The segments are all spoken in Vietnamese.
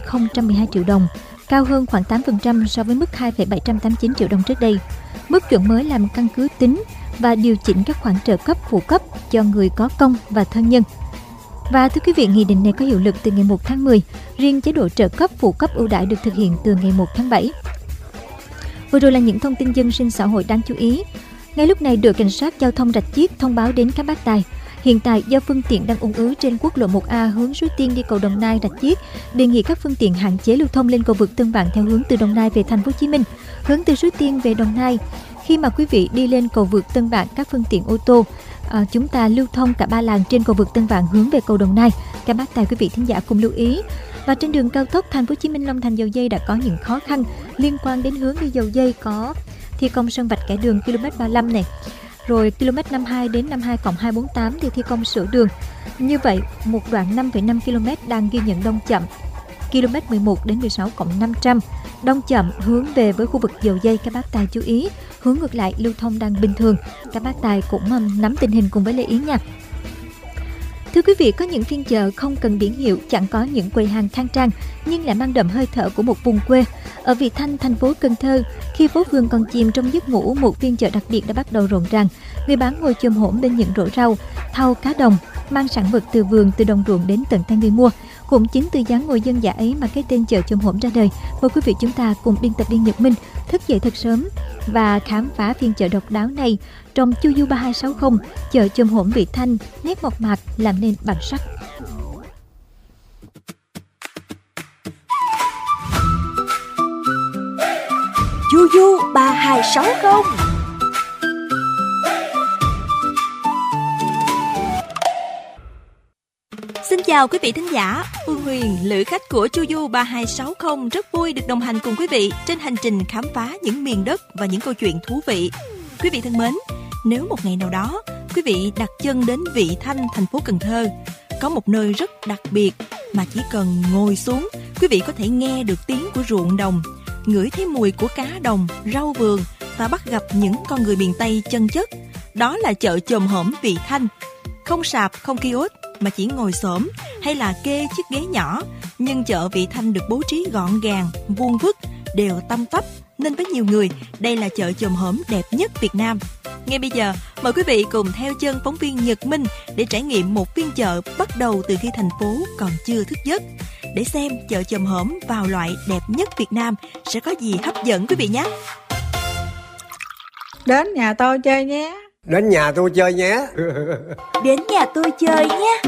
2,012 triệu đồng, cao hơn khoảng 8% so với mức 2,789 triệu đồng trước đây. Mức chuẩn mới làm căn cứ tính và điều chỉnh các khoản trợ cấp phụ cấp cho người có công và thân nhân. Và thưa quý vị, nghị định này có hiệu lực từ ngày 1 tháng 10, riêng chế độ trợ cấp phụ cấp ưu đãi được thực hiện từ ngày 1 tháng 7. Vừa rồi là những thông tin dân sinh xã hội đáng chú ý. Ngay lúc này, đội cảnh sát giao thông Rạch Chiếc thông báo đến các bác tài. Hiện tại, do phương tiện đang ùn ứ trên quốc lộ 1A hướng Suối Tiên đi cầu Đồng Nai Rạch Chiếc, đề nghị các phương tiện hạn chế lưu thông lên cầu vượt Tân Vạn theo hướng từ Đồng Nai về Thành phố Hồ Chí Minh, hướng từ Suối Tiên về Đồng Nai. Khi mà quý vị đi lên cầu vượt Tân Vạn, các phương tiện ô tô chúng ta lưu thông cả ba làn trên cầu vượt Tân Vạn hướng về cầu Đồng Nai. Các bác tài quý vị thính giả cùng lưu ý. Và trên đường cao tốc Thành phố Hồ Chí Minh Long Thành Dầu Giây đã có những khó khăn liên quan đến hướng đi Dầu Giây, có thi công sân vạch kẻ đường km 35 này. Rồi km 52 đến 52+248 thì thi công sửa đường. Như vậy, một đoạn 5,5 km đang ghi nhận đông chậm. Km 11 đến 16+500 đông chậm hướng về với khu vực Dầu Giây. Các bác tài chú ý, hướng ngược lại lưu thông đang bình thường. Các bác tài cũng nắm tình hình cùng với Lê Ý nha. Thưa quý vị, có những phiên chợ không cần biển hiệu, chẳng có những quầy hàng khang trang nhưng lại mang đậm hơi thở của một vùng quê. Ở Vị Thanh, thành phố Cần Thơ, khi phố phường còn chìm trong giấc ngủ, một phiên chợ đặc biệt đã bắt đầu rộn ràng. Người bán ngồi chồm hổm bên những rổ rau, thau, cá đồng, mang sản vật từ vườn, từ đồng ruộng đến tận tay người mua. Cũng chính từ dáng ngồi dân dã ấy mà cái tên chợ chồm hổm ra đời. Mời quý vị chúng ta cùng biên tập viên Nhật Minh thức dậy thật sớm và khám phá phiên chợ độc đáo này trong Chu Du 3260, chợ chồm hổm Vị Thanh, nét mộc mạc làm nên bản sắc. Chu Du 3260. Xin chào quý vị thính giả, Phương Huyền, lữ khách của Chu Du 3260 rất vui được đồng hành cùng quý vị trên hành trình khám phá những miền đất và những câu chuyện thú vị. Quý vị thân mến, nếu một ngày nào đó quý vị đặt chân đến Vị Thanh, thành phố Cần Thơ, có một nơi rất đặc biệt mà chỉ cần ngồi xuống, quý vị có thể nghe được tiếng của ruộng đồng, ngửi thấy mùi của cá đồng, rau vườn và bắt gặp những con người miền Tây chân chất. Đó là chợ chồm hổm Vị Thanh. Không sạp, không kiosk mà chỉ ngồi xổm hay là kê chiếc ghế nhỏ, nhưng chợ Vị Thanh được bố trí gọn gàng, vuông vức, đều tăm tắp, nên với nhiều người đây là chợ chồm hổm đẹp nhất Việt Nam. Ngay bây giờ, mời quý vị cùng theo chân phóng viên Nhật Minh để trải nghiệm một phiên chợ bắt đầu từ khi thành phố còn chưa thức giấc, để xem chợ chồm hổm vào loại đẹp nhất Việt Nam sẽ có gì hấp dẫn quý vị nhé. Đến nhà tôi chơi nhé. Đến nhà tôi chơi nhé. Đến nhà tôi chơi nhé.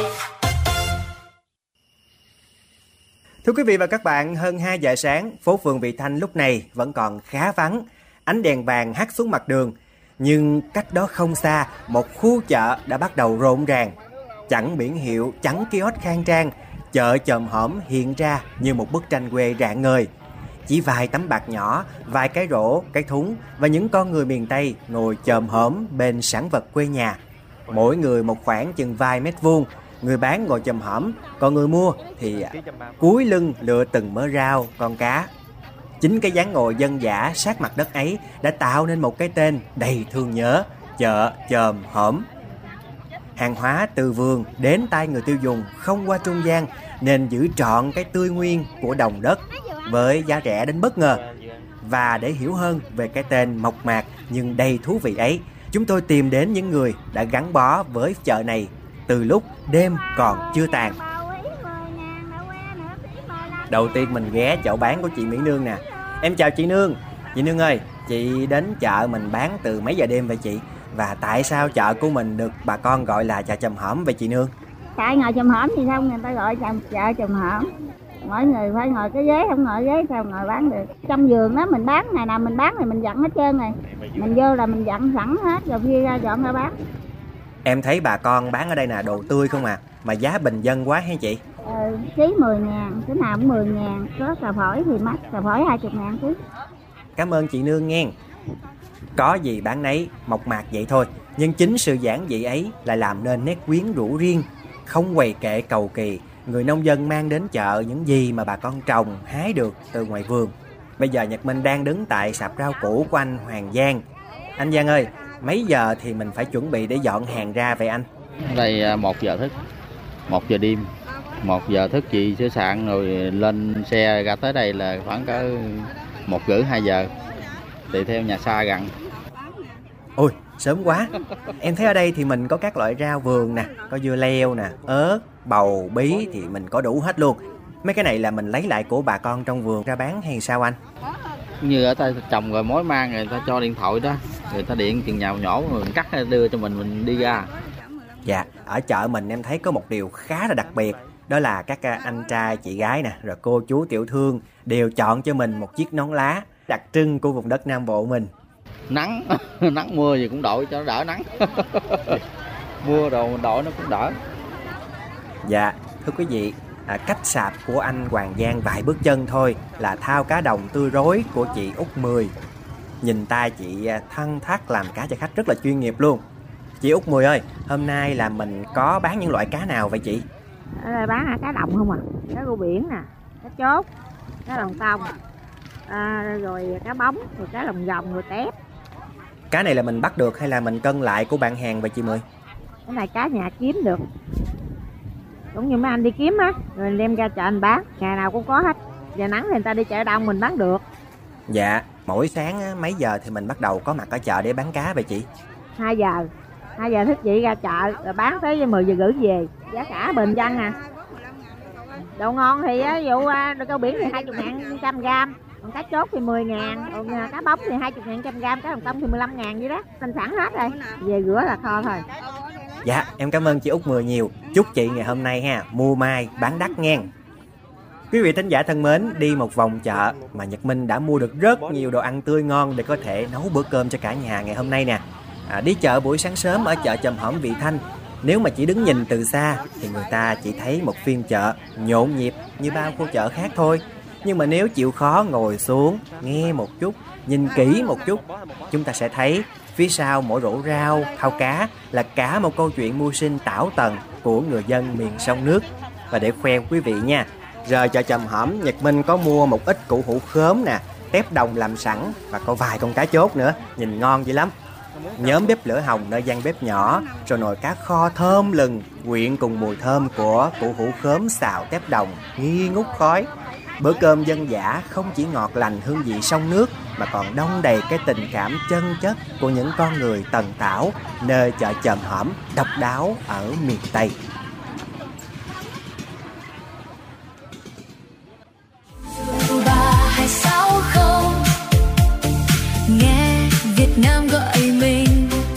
Thưa quý vị và các bạn, hơn 2 giờ sáng, phố phường Vị Thanh lúc này vẫn còn khá vắng. Ánh đèn vàng hắt xuống mặt đường. Nhưng cách đó không xa, một khu chợ đã bắt đầu rộn ràng. Chẳng biển hiệu, chẳng kiosk khang trang, chợ chòm hổm hiện ra như một bức tranh quê rạng ngời. Chỉ vài tấm bạt nhỏ, vài cái rổ, cái thúng và những con người miền Tây ngồi chòm hổm bên sản vật quê nhà. Mỗi người một khoảng chừng vài mét vuông. Người bán ngồi chòm hổm, còn người mua thì cúi lưng lựa từng mớ rau, con cá. Chính cái dáng ngồi dân dã sát mặt đất ấy đã tạo nên một cái tên đầy thương nhớ, chợ chòm hổm. Hàng hóa từ vườn đến tay người tiêu dùng không qua trung gian, nên giữ trọn cái tươi nguyên của đồng đất với giá rẻ đến bất ngờ. Và để hiểu hơn về cái tên mộc mạc nhưng đầy thú vị ấy, chúng tôi tìm đến những người đã gắn bó với chợ này từ lúc đêm còn chưa tàn. Đầu tiên mình ghé chỗ bán của chị Mỹ Nương nè. Em chào chị Nương. Chị Nương ơi, chị đến chợ mình bán từ mấy giờ đêm vậy chị? Và tại sao chợ của mình được bà con gọi là chợ chòm hổm vậy chị Nương? Tại ngồi chòm hổm thì không người ta gọi chợ chòm hổm. Mỗi người phải ngồi cái ghế, không ngồi ghế sao ngồi bán được. Trong vườn đó mình bán, ngày nào mình bán thì mình dặn hết trơn rồi. Mình vô là mình dặn sẵn hết rồi kia ra dọn ra bán. Em thấy bà con bán ở đây là đồ tươi không à, mà giá bình dân quá hả chị? Ký 10.000, cái nào cũng 10.000, có cà phổi thì mắc, cà phổi 20.000 ký. Cảm ơn chị Nương nghe. Có gì bán nấy, mộc mạc vậy thôi, nhưng chính sự giản dị ấy lại làm nên nét quyến rũ riêng. Không quầy kệ cầu kỳ, người nông dân mang đến chợ những gì mà bà con trồng, hái được từ ngoài vườn. Bây giờ Nhật Minh đang đứng tại sạp rau củ của anh Hoàng Giang. Anh Giang ơi, mấy giờ thì mình phải chuẩn bị để dọn hàng ra vậy anh? Đây 1 giờ thức, 1 giờ đêm 1 giờ thức chị sửa soạn rồi lên xe ra tới đây là khoảng cỡ 1:30-2 giờ, tùy theo nhà xa gần. Ôi, sớm quá. Em thấy ở đây thì mình có các loại rau vườn nè, có dưa leo nè, ớt, bầu, bí thì mình có đủ hết luôn. Mấy cái này là mình lấy lại của bà con trong vườn ra bán hay sao anh? Như ở ta trồng rồi mối mang người ta cho điện thoại đó, người ta điện chừng nhào nhổ rồi mình cắt đưa cho mình đi ra. Dạ, ở chợ mình em thấy có một điều khá là đặc biệt, đó là các anh trai chị gái nè, rồi cô chú tiểu thương đều chọn cho mình một chiếc nón lá đặc trưng của vùng đất Nam Bộ mình. Nắng nắng mưa gì cũng đội cho nó đỡ nắng. Mưa đồ mình đội nó cũng đỡ. Dạ, thưa quý vị, cách sạp của anh Hoàng Giang vài bước chân thôi là thao cá đồng tươi rối của chị Út 10. Nhìn tay chị thăng thắt làm cá cho khách rất là chuyên nghiệp luôn. Chị Út 10 ơi, hôm nay là mình có bán những loại cá nào vậy chị? Ở đây bán cá đồng không à, cá rô biển nè, cá chốt, cá lòng tông, rồi cá bóng, rồi cá lồng vòng, rồi tép. Cá này là mình bắt được hay là mình cân lại của bạn hàng vậy chị Mười? Cái này cá nhà kiếm được, cũng như mấy anh đi kiếm á, rồi đem ra chợ anh bán, ngày nào cũng có hết. Giờ nắng thì người ta đi chợ đông mình bán được. Dạ, mỗi sáng mấy giờ thì mình bắt đầu có mặt ở chợ để bán cá vậy chị? 2 giờ thức dậy ra chợ rồi bán tới 10 giờ rưỡi về. Giá cả bình dân à. Đồ ngon thì ví dụ cá biển thì 20.000 100 gram, còn cá chốt thì 10.000, còn cá bóng thì 20.000 100 gram, cá đồng tông thì 15.000 vậy đó. Tinh sẵn hết rồi, về rửa là kho thôi. Dạ, em cảm ơn chị Út 10 nhiều. Chúc chị ngày hôm nay mua mai bán đắt nghe. Quý vị thính giả thân mến, đi một vòng chợ mà Nhật Minh đã mua được rất nhiều đồ ăn tươi ngon để có thể nấu bữa cơm cho cả nhà ngày hôm nay nè. Đi chợ buổi sáng sớm ở chợ Chòm Hổm Vị Thanh, nếu mà chỉ đứng nhìn từ xa thì người ta chỉ thấy một phiên chợ nhộn nhịp như bao khu chợ khác thôi. Nhưng mà nếu chịu khó ngồi xuống, nghe một chút, nhìn kỹ một chút, chúng ta sẽ thấy phía sau mỗi rổ rau, thau cá là cả một câu chuyện mưu sinh tảo tần của người dân miền sông nước. Và để khoe quý vị nha, giờ chợ Chòm Hổm Nhật Minh có mua một ít củ hũ khóm nè, tép đồng làm sẵn và có vài con cá chốt nữa, nhìn ngon dữ lắm. Nhóm bếp lửa hồng nơi gian bếp nhỏ, rồi nồi cá kho thơm lừng quyện cùng mùi thơm của củ hũ khóm xào tép đồng nghi ngút khói. Bữa cơm dân dã không chỉ ngọt lành hương vị sông nước mà còn đong đầy cái tình cảm chân chất của những con người Tần Tảo nơi chợ Chòm Hổm độc đáo ở miền Tây. Nghe Việt Nam gọi mình.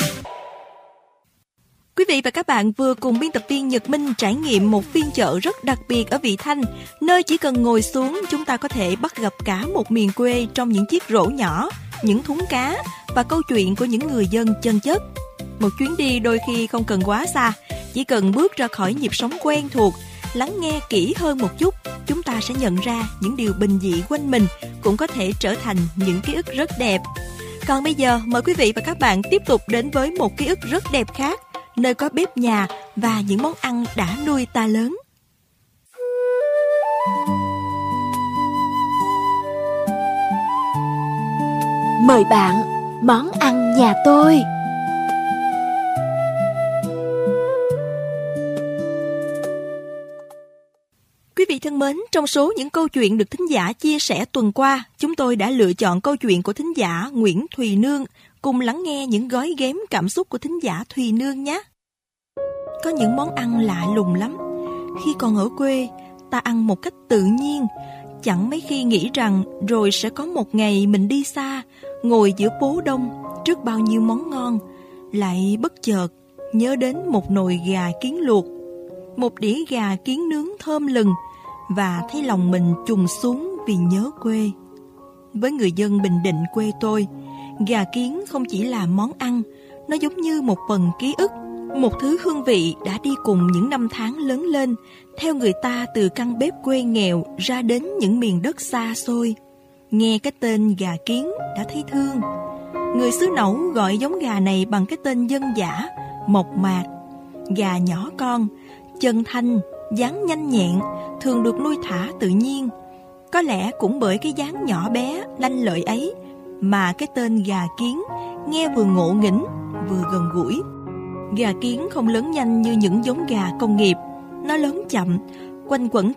Quý vị và các bạn vừa cùng biên tập viên Nhật Minh trải nghiệm một phiên chợ rất đặc biệt ở Vị Thanh, nơi chỉ cần ngồi xuống chúng ta có thể bắt gặp cả một miền quê trong những chiếc rổ nhỏ, những thúng cá và câu chuyện của những người dân chân chất. Một chuyến đi đôi khi không cần quá xa, chỉ cần bước ra khỏi nhịp sống quen thuộc, lắng nghe kỹ hơn một chút, chúng ta sẽ nhận ra những điều bình dị quanh mình cũng có thể trở thành những ký ức rất đẹp. Còn bây giờ, mời quý vị và các bạn tiếp tục đến với một ký ức rất đẹp khác, nơi có bếp nhà và những món ăn đã nuôi ta lớn. Mời bạn, món ăn nhà tôi. Quý vị thân mến, trong số những câu chuyện được thính giả chia sẻ tuần qua, chúng tôi đã lựa chọn câu chuyện của thính giả Nguyễn Thùy Nương. Cùng lắng nghe những gói ghém cảm xúc của thính giả Thùy Nương nhé. Có những món ăn lạ lùng lắm. Khi còn ở quê, ta ăn một cách tự nhiên, chẳng mấy khi nghĩ rằng rồi sẽ có một ngày mình đi xa, ngồi giữa phố đông trước bao nhiêu món ngon, lại bất chợt nhớ đến một nồi gà kiến luộc, một đĩa gà kiến nướng thơm lừng và thấy lòng mình trùng xuống vì nhớ quê. Với người dân Bình Định quê tôi, gà kiến không chỉ là món ăn, nó giống như một phần ký ức, một thứ hương vị đã đi cùng những năm tháng lớn lên, theo người ta từ căn bếp quê nghèo ra đến những miền đất xa xôi. Nghe cái tên gà kiến đã thấy thương. Người xứ Nẫu gọi giống gà này bằng cái tên dân dã, mộc mạc. Gà nhỏ con, chân thanh, dáng nhanh nhẹn, thường được nuôi thả tự nhiên. Có lẽ cũng bởi cái dáng nhỏ bé, lanh lợi ấy mà cái tên gà kiến nghe vừa ngộ nghĩnh vừa gần gũi. Gà kiến không lớn nhanh như những giống gà công nghiệp, nó lớn chậm, quanh quẩn